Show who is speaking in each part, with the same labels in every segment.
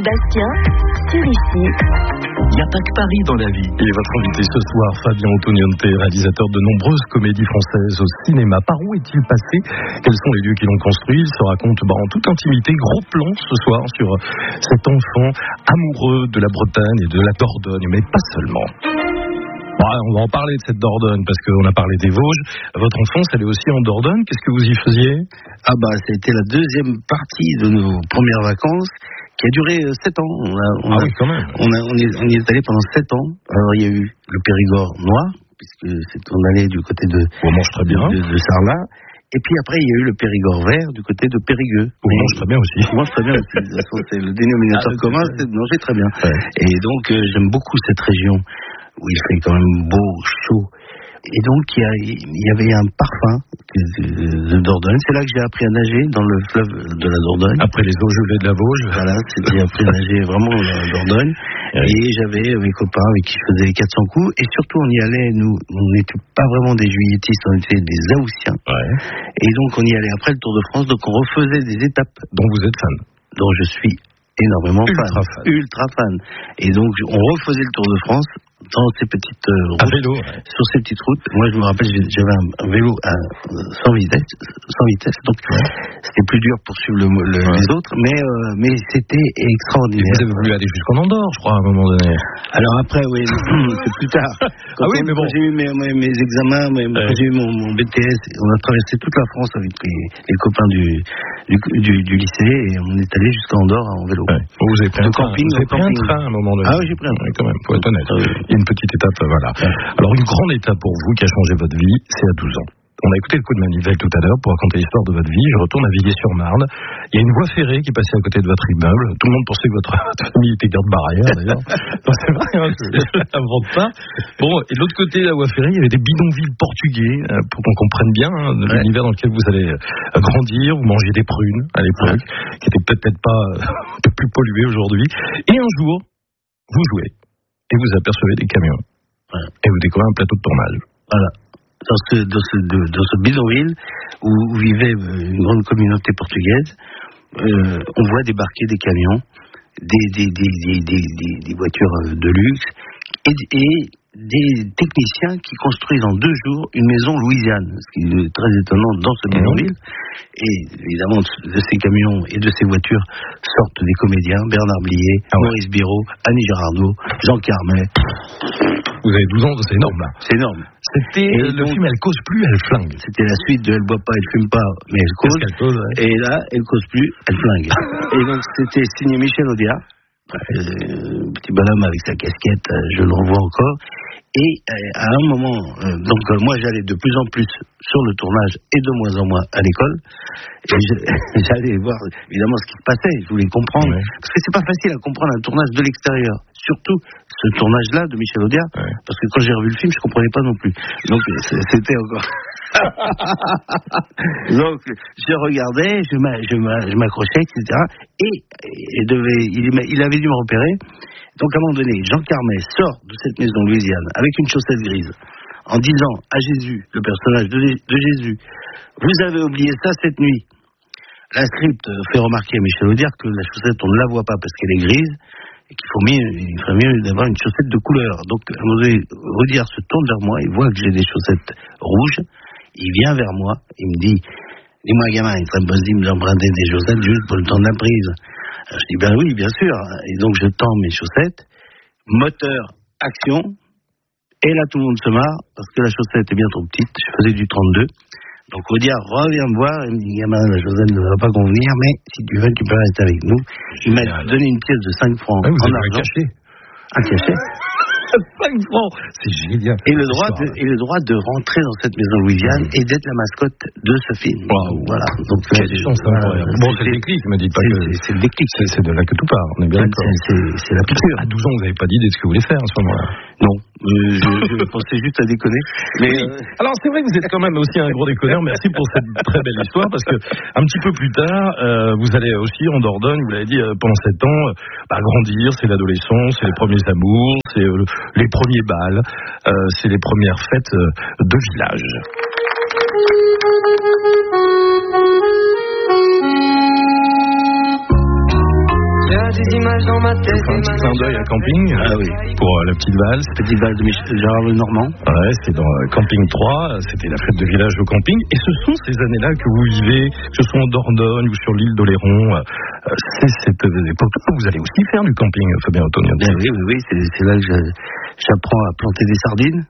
Speaker 1: Bastien sur ici.
Speaker 2: Il n'y a pas que Paris dans la vie. Et votre invité ce soir, Fabien Antoniente, réalisateur de nombreuses comédies françaises au cinéma. Par où est-il passé? Quels sont les lieux qui l'ont construit? Il se raconte en toute intimité. Gros plan ce soir sur cet enfant amoureux de la Bretagne et de la Dordogne, mais pas seulement. On va en parler de cette Dordogne parce qu'on a parlé des Vosges. Votre enfance, elle est aussi en Dordogne. Qu'est-ce que vous y faisiez?
Speaker 3: C'était la deuxième partie de nos premières vacances qui a duré 7 ans.
Speaker 2: Oui, quand même.
Speaker 3: On y est allé pendant 7 ans. Alors il y a eu le Périgord noir, puisque on allait du côté de Sarlat. Et puis après, il y a eu le Périgord vert du côté de Périgueux.
Speaker 2: On mange très bien aussi.
Speaker 3: On mange très bien aussi. De toute façon, c'est le dénominateur commun, c'est de manger très bien. Ouais. Et donc, j'aime beaucoup cette région où il fait quand même beau, chaud. Et donc, il y avait un parfum de Dordogne. C'est là que j'ai appris à nager dans le fleuve de la Dordogne.
Speaker 2: Après les eaux gelées de la Vosges.
Speaker 3: Voilà, j'ai appris à nager vraiment dans la Dordogne. Et j'avais mes copains avec qui je faisais les 400 coups. Et surtout, on y allait, nous, on n'était pas vraiment des juilletistes, on était des Haussiens. Ouais. Et donc, on y allait après le Tour de France. Donc, on refaisait des étapes.
Speaker 2: Dont vous êtes fan.
Speaker 3: Dont je suis énormément ultra fan. Et donc, on refaisait le Tour de France dans ces petites routes,
Speaker 2: vélo,
Speaker 3: sur ces petites routes. Moi, je me rappelle, j'avais un vélo sans vitesse, donc c'était plus dur pour suivre les autres, mais c'était extraordinaire.
Speaker 2: Vous avez voulu aller jusqu'en Andorre, je crois, à un moment donné.
Speaker 3: Alors après, oui, c'est plus tard. Quand j'ai eu mes examens, quand j'ai eu mon BTS, on a traversé toute la France avec les copains du lycée, et on est allé jusqu'à Andorre en vélo.
Speaker 2: Ouais. Vous avez pris un train à un moment donné.
Speaker 3: Ah oui, j'ai pris un train.
Speaker 2: Quand même, pour être honnête. Une petite étape, voilà. Alors, une grande étape pour vous qui a changé votre vie, c'est à 12 ans. On a écouté le coup de manivelle tout à l'heure pour raconter l'histoire de votre vie. Je retourne à Villiers-sur-Marne. Il y a une voie ferrée qui passait à côté de votre immeuble. Tout le monde pensait que votre famille était garde-barrière, d'ailleurs. Non, c'est vrai, je n'invente pas. Bon, et de l'autre côté de la voie ferrée, il y avait des bidonvilles portugais, pour qu'on comprenne bien l'univers dans lequel vous allez grandir. Vous mangez des prunes à l'époque, qui étaient peut-être pas un peu plus polluées aujourd'hui. Et un jour, vous jouez. Et vous apercevez des camions. Et vous découvrez un plateau de tournage.
Speaker 3: Voilà. Dans ce bidonville où vivait une grande communauté portugaise, on voit débarquer des camions, des voitures de luxe et des techniciens qui construisent en 2 jours une maison louisiane, ce qui est très étonnant dans ce bidonville. Et évidemment, de ces camions et de ces voitures sortent des comédiens, Bernard Blier, Maurice Biro, Annie Girardot, Jean Carmet.
Speaker 2: Vous avez 12 ans, c'est énorme là.
Speaker 3: C'est énorme.
Speaker 2: C'était le film Elle cause plus, elle flingue.
Speaker 3: C'était la suite de Elle boit pas, elle fume pas, mais elle cause. Et là, Elle cause plus, elle flingue. Et donc c'était signé Michel Audiard. Petit bonhomme avec sa casquette, je le revois encore. Et à un moment, moi j'allais de plus en plus sur le tournage et de moins en moins à l'école. Et j'allais voir évidemment ce qui se passait, je voulais comprendre. Parce que c'est pas facile à comprendre un tournage de l'extérieur. Surtout ce tournage-là de Michel Audiard. Parce que quand j'ai revu le film, je comprenais pas non plus. Donc c'était encore... Donc je regardais, je m'accrochais, etc. Et il avait dû me repérer. Donc à un moment donné, Jean Carmet sort de cette maison louisiane avec une chaussette grise en disant à Jésus, le personnage de Jésus, vous avez oublié ça cette nuit. La script fait remarquer à Michel Audiard que la chaussette on ne la voit pas parce qu'elle est grise et qu'il ferait mieux d'avoir une chaussette de couleur. Donc à un moment donné, Audiard se tourne vers moi, il voit que j'ai des chaussettes rouges, il vient vers moi, il me dit, dis-moi gamin, il serait possible d'emprunter des chaussettes juste pour le temps de la prise. Je dis ben oui, bien sûr. Et donc je tends mes chaussettes, moteur, action, et là tout le monde se marre parce que la chaussette est bien trop petite. Je faisais du 32. Donc Audiard revient me voir et me dit gamin, la chaussette ne va pas convenir, mais si tu veux, tu peux rester avec nous. Il m'a donné une pièce de 5 francs en argent. Un cachet.
Speaker 2: 5 francs, c'est génial.
Speaker 3: Et le droit de rentrer dans cette maison louisiane et d'être la mascotte de ce film.
Speaker 2: Wow.
Speaker 3: Voilà. Donc
Speaker 2: quelle chance incroyable. Bon, c'est le déclic, ne me dites pas que
Speaker 3: c'est le déclic.
Speaker 2: C'est de là que tout part. On est bien d'accord.
Speaker 3: C'est la piqûre.
Speaker 2: À 12 ans, vous n'avez pas d'idée de ce que vous voulez faire à ce moment-là.
Speaker 3: Non, je pensais juste à déconner. Mais
Speaker 2: alors c'est vrai que vous êtes quand même aussi un gros déconneur. Merci pour cette très belle histoire parce que un petit peu plus tard, vous allez aussi en Dordogne. Vous l'avez dit pendant 7 ans, grandir, c'est l'adolescence, c'est les premiers amours, c'est les premiers bals, c'est les premières fêtes de village. Des images dans ma tête. Un petit clin d'œil à Camping.
Speaker 3: Ah oui.
Speaker 2: Pour la petite valse.
Speaker 3: Petite valse de Gérard Lenormand.
Speaker 2: Ouais, c'est dans Camping 3. C'était la fête de village au camping. Et ce sont ces années-là que vous vivez, que ce soit en Dordogne ou sur l'île d'Oléron. C'est cette époque où vous allez aussi faire du camping, Fabien Antonio.
Speaker 3: Oui, c'est là que j'apprends à planter des sardines.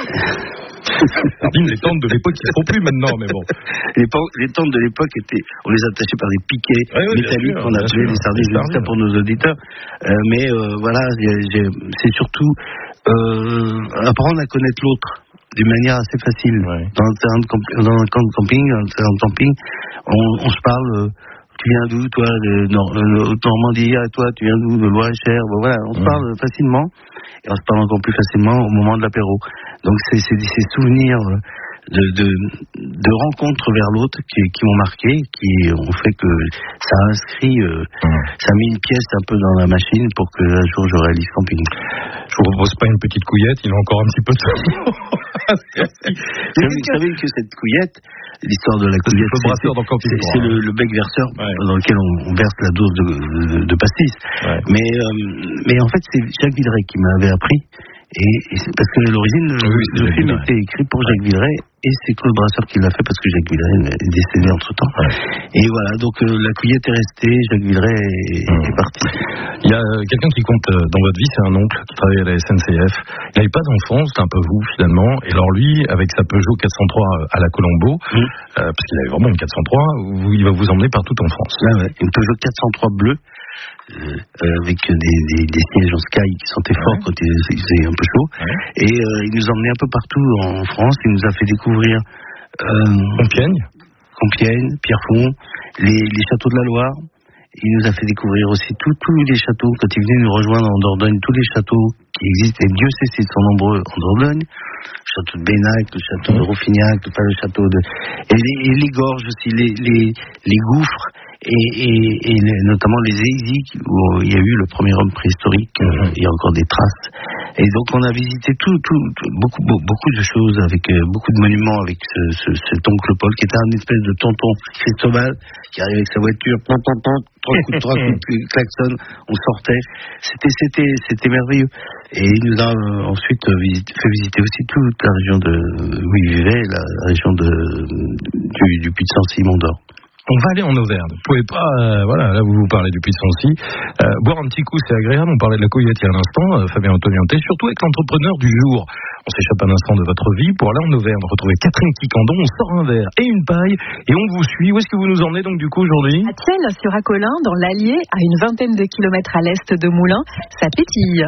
Speaker 2: Les tentes de l'époque qui ne sont plus maintenant, mais bon.
Speaker 3: Les tentes de l'époque on les attachait par des piquets métalliques qu'on appelait les sardines. C'est ça pour nos auditeurs. Voilà, c'est surtout apprendre à connaître l'autre d'une manière assez facile. Ouais. Dans un camp de camping, on se parle. Tu viens d'où, toi, de Normandie, toi, tu viens d'où, de Loire-et-Cher, voilà, on se parle facilement, et on se parle encore plus facilement au moment de l'apéro. Donc c'est ces souvenirs de rencontres vers l'autre qui m'ont marqué, qui ont fait que ça a inscrit, ça a mis une pièce un peu dans la machine pour que un jour je réalise camping.
Speaker 2: Je vous propose pas une petite couillette, il a encore un petit peu de temps.
Speaker 3: Vous savez que cette couillette, l'histoire de la couillette, c'est le bec verseur dans lequel on verse la dose de pastis. Ouais. Mais en fait, c'est Jacques Villeray qui m'avait appris. Et c'est parce que à l'origine, le film était écrit pour Jacques Villeray et c'est Claude Brasseur qui l'a fait parce que Jacques Villeray est décédé entre temps. Ouais. Et voilà, donc la couillette est restée, Jacques Villeray est parti.
Speaker 2: Il y a quelqu'un qui compte dans votre vie, c'est un oncle qui travaille à la SNCF. Il n'avait pas d'enfant, c'est un peu vous finalement. Et alors lui, avec sa Peugeot 403 à la Colombo, parce qu'il avait vraiment une 403, il va vous emmener partout en France.
Speaker 3: Une Peugeot 403 bleue. Avec des sièges en sky qui sentaient fort quand il faisait un peu chaud. Ouais. Et il nous emmenait un peu partout en France. Il nous a fait découvrir Compiègne, Pierrefonds, les châteaux de la Loire. Il nous a fait découvrir aussi tous les châteaux. Quand il venait nous rejoindre en Dordogne, tous les châteaux qui existent, et Dieu sait s'ils sont nombreux en Dordogne. Le château de Bénac, le château de Rouffignac, le château de... Et les gorges aussi, les gouffres. Et notamment les Éisiques où il y a eu le premier homme préhistorique, il y a encore des traces. Et donc on a visité beaucoup de choses avec beaucoup de monuments avec cet oncle Paul qui était un espèce de tonton Cristobal qui arrivait avec sa voiture, trois coups de klaxon, on sortait. C'était merveilleux. Et il nous a ensuite fait visiter aussi toute la région où il vivait, la région du Puy-de-Sancy, Mont-d'Or.
Speaker 2: On va aller en Auvergne. Vous pouvez pas, là vous parlez du Puy-de-Sancy. Boire un petit coup, c'est agréable. On parlait de la couillette il y a un instant, Fabien Antoniante, surtout avec l'entrepreneur du jour. On s'échappe un instant de votre vie pour aller en Auvergne, retrouver Catherine Quicandon. On sort un verre et une paille et on vous suit. Où est-ce que vous nous emmenez donc du coup aujourd'hui?
Speaker 1: À Thiel, sur Acolin, dans l'Allier, à une vingtaine de kilomètres à l'est de Moulins. Ça pétille.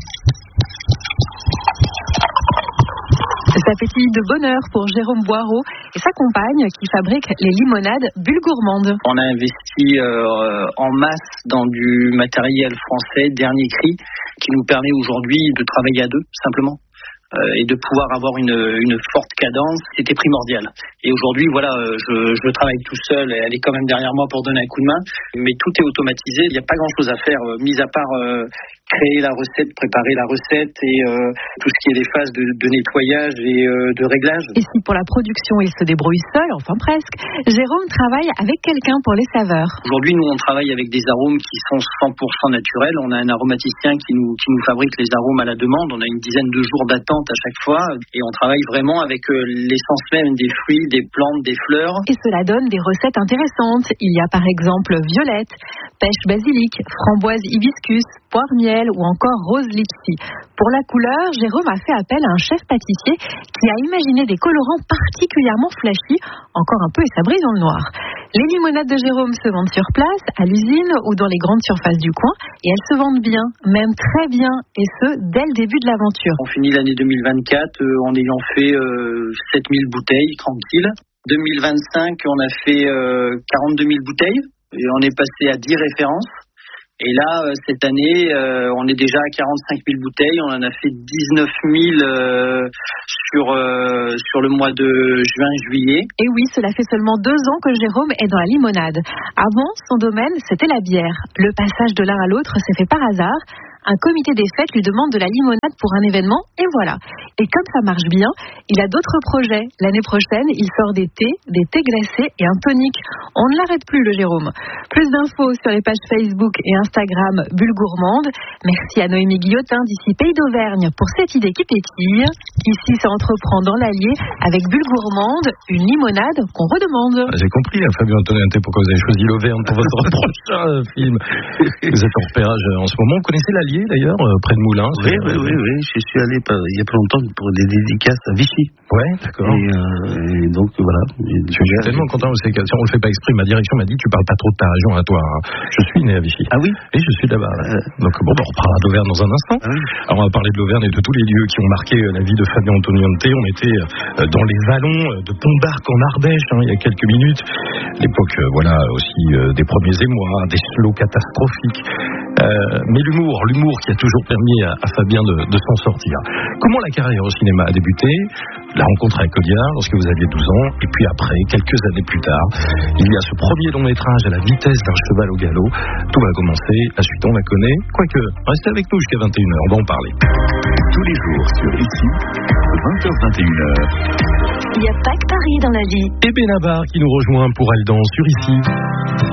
Speaker 1: Ça pétille de bonheur pour Jérôme Boireau et sa compagne qui fabrique les limonades Bulles Gourmandes.
Speaker 4: On a investi en masse dans du matériel français, dernier cri, qui nous permet aujourd'hui de travailler à deux, simplement. Et de pouvoir avoir une forte cadence, c'était primordial. Et aujourd'hui, je travaille tout seul, et elle est quand même derrière moi pour donner un coup de main, mais tout est automatisé, il n'y a pas grand-chose à faire, mis à part créer la recette, préparer la recette et tout ce qui est les phases de nettoyage et de réglage.
Speaker 1: Et si pour la production, il se débrouille seul, enfin presque, Jérôme travaille avec quelqu'un pour les saveurs.
Speaker 4: Aujourd'hui, nous, on travaille avec des arômes qui sont 100% naturels. On a un aromaticien qui nous fabrique les arômes à la demande. On a une dizaine de jours d'attente à chaque fois et on travaille vraiment avec l'essence même des fruits, des plantes, des fleurs.
Speaker 1: Et cela donne des recettes intéressantes. Il y a par exemple violette, pêche basilic, framboise hibiscus, poire miel ou encore rose lipsy. Pour la couleur, Jérôme a fait appel à un chef pâtissier qui a imaginé des colorants particulièrement flashy, encore un peu et ça brille dans le noir. Les limonades de Jérôme se vendent sur place, à l'usine ou dans les grandes surfaces du coin et elles se vendent bien, même très bien, et ce, dès le début de l'aventure.
Speaker 4: On finit l'année 2024 en ayant fait 7000 bouteilles, tranquille. 2025, on a fait 42 000 bouteilles et on est passé à 10 références. Et là, cette année, on est déjà à 45 000 bouteilles. On en a fait 19 000 sur le mois de juin-juillet.
Speaker 1: Et oui, cela fait seulement 2 ans que Jérôme est dans la limonade. Avant, son domaine, c'était la bière. Le passage de l'un à l'autre s'est fait par hasard. un comité des fêtes lui demande de la limonade pour un événement, et voilà. Et comme ça marche bien, il a d'autres projets. L'année prochaine, il sort des thés glacés et un tonic. On ne l'arrête plus, le Jérôme. Plus d'infos sur les pages Facebook et Instagram Bulle Gourmande. Merci à Noémie Guillotin d'ici Pays d'Auvergne pour cette idée qui pétille. Ici, ça entreprend dans l'Allier avec Bulle Gourmande, une limonade qu'on redemande.
Speaker 2: J'ai compris, Fabien Antoniente, pourquoi vous avez choisi l'Auvergne pour votre prochain film. Vous êtes en repérage en ce moment. Vous connaissez l'Allier, d'ailleurs, près de Moulins?
Speaker 3: Oui. Je suis allé il y a pas longtemps pour des dédicaces à Vichy.
Speaker 2: Ouais, d'accord.
Speaker 3: Et donc, voilà.
Speaker 2: Je suis tellement content, c'est que si on le fait pas exprès, ma direction m'a dit, tu parles pas trop de ta région à toi. Hein. Je suis né à Vichy.
Speaker 3: Ah oui?
Speaker 2: Et je suis là-bas. Donc bon, on reparlera d'Auvergne dans un instant.
Speaker 3: Ah oui.
Speaker 2: Alors on va parler de l'Auvergne et de tous les lieux qui ont marqué la vie de Fabien Antoniente. On était dans les vallons de Pont-d'Arc en Ardèche, il y a quelques minutes. L'époque, voilà, aussi des premiers émois, des slows catastrophiques. Mais l'humour qui a toujours permis à Fabien de s'en sortir. Comment la carrière au cinéma a débuté? La rencontre avec Audiard lorsque vous aviez 12 ans, et puis après, quelques années plus tard, il y a ce premier long métrage à la vitesse d'un cheval au galop. Tout va commencer, la suite on la connaît. Quoique, restez avec nous jusqu'à 21h, on va en parler.
Speaker 5: Tous les jours sur ici, 20h-21h.
Speaker 1: Il n'y a pas que Paris dans la vie.
Speaker 2: Et Benabar qui nous rejoint pour Aldan sur ici.